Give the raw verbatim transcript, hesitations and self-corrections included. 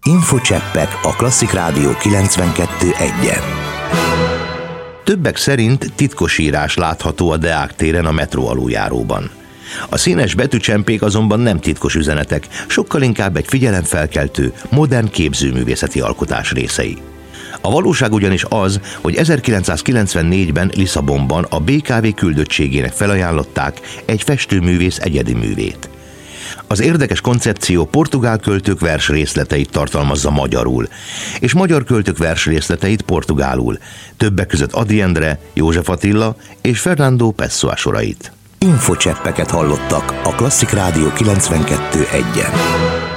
Infocseppek a Klasszik Rádió kilencvenkettő egyen. Többek szerint titkosírás látható a Deák téren a metró aluljáróban. A színes betűcsempék azonban nem titkos üzenetek, sokkal inkább egy figyelemfelkeltő, modern képzőművészeti alkotás részei. A valóság ugyanis az, hogy ezerkilencszázkilencvennégyben Lisszabonban a bé ká vé küldöttségének felajánlották egy festőművész egyedi művét. Az érdekes koncepció portugál költők versrészleteit tartalmazza magyarul, és magyar költők versrészleteit portugálul, többek között Ady Endre, József Attila és Fernando Pessoa sorait. Infocseppeket hallottak a Klasszik Rádió kilencvenkettő egyen.